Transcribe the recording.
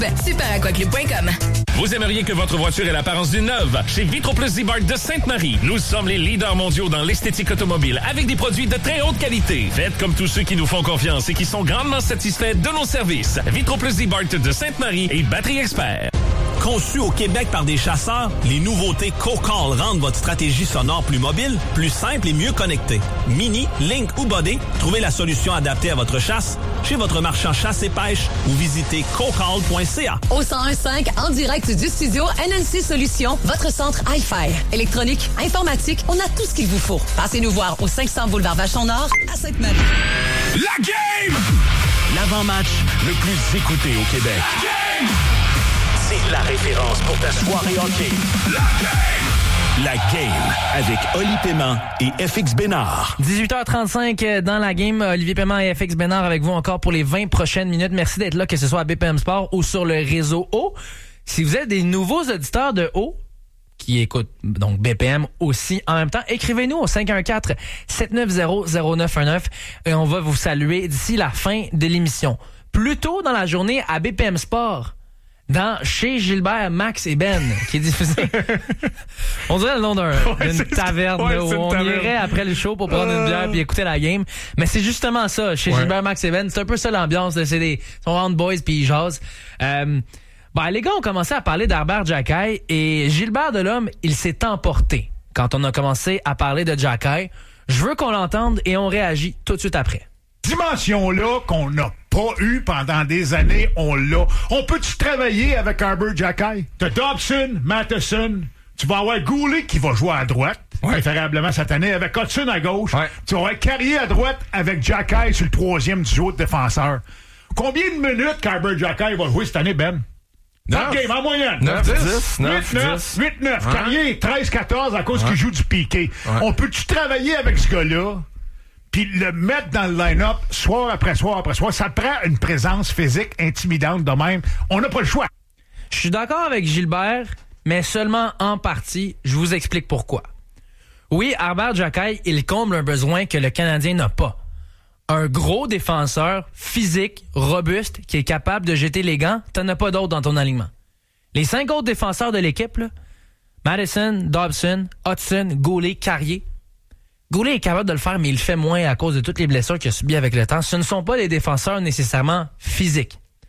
Superaquaclub.com. Vous aimeriez que votre voiture ait l'apparence d'une neuve? Chez Vitroplus Z-Bart de Sainte-Marie, nous sommes les leaders mondiaux dans l'esthétique automobile avec des produits de très haute qualité. Faites comme tous ceux qui nous font confiance et qui sont grandement satisfaits de nos services. Vitroplus Z-Bart de Sainte-Marie et Batterie Expert. Conçu au Québec par des chasseurs, les nouveautés CoCall rendent votre stratégie sonore plus mobile, plus simple et mieux connectée. Mini, Link ou Body, trouvez la solution adaptée à votre chasse chez votre marchand chasse et pêche ou visitez cocall.ca. Au 101.5, en direct du studio NNC Solutions, votre centre Hi-Fi. Électronique, informatique, on a tout ce qu'il vous faut. Passez nous voir au 500 boulevard Vachon-Nord à Sainte-Marie. La game! L'avant-match Le plus écouté au Québec. La game! C'est la référence pour ta soirée hockey. La game avec Oli Paiement et FX Bénard. 18h35 dans la game. Olivier Paiement et FX Bénard avec vous encore pour les 20 prochaines minutes. Merci d'être là, que ce soit à BPM Sport ou sur le réseau O. Si vous êtes des nouveaux auditeurs de O, qui écoutent donc BPM aussi en même temps, écrivez-nous au 514-790-0919 et on va vous saluer d'ici la fin de l'émission. Plus tôt dans la journée à BPM Sport, chez Gilbert, Max et Ben, qui est diffusé. On dirait le nom d'une taverne là, où on irait après le show pour prendre une bière puis écouter la game. Mais c'est justement ça, chez Gilbert, Max et Ben. C'est un peu ça l'ambiance. Là. Ils sont round boys puis ils jasent. Les gars ont commencé à parler d'Herbert Jacquet et Gilbert Delhomme, il s'est emporté quand on a commencé à parler de Jacquet. Je veux qu'on l'entende et on réagit tout de suite après. Dimension-là qu'on n'a pas eu pendant des années, on l'a. On peut-tu travailler avec Herbert Jacquet? T'as Dobson, Matheson, tu vas avoir Goulet qui va jouer à droite, préférablement cette année, avec Hudson à gauche. Ouais. Tu vas avoir Carrier à droite avec Jacquet sur le troisième duo de défenseurs. Combien de minutes qu'Herbert Jacquet va jouer cette année, Ben? 9 games en moyenne. 8-9. Carrier 13-14 à cause qu'il joue du piqué. Ouais. On peut-tu travailler avec ce gars-là? Puis le mettre dans le line-up soir après soir après soir, ça prend une présence physique intimidante de même. On n'a pas le choix. Je suis d'accord avec Gilbert, mais seulement en partie. Je vous explique pourquoi. Oui, Herbert Jacquet, il comble un besoin que le Canadien n'a pas. Un gros défenseur physique, robuste, qui est capable de jeter les gants, t'en as pas d'autres dans ton alignement. Les 5 autres défenseurs de l'équipe, là, Madison, Dobson, Hudson, Goulet, Carrier, Goulet est capable de le faire, mais il le fait moins à cause de toutes les blessures qu'il a subies avec le temps. Ce ne sont pas des défenseurs nécessairement physiques.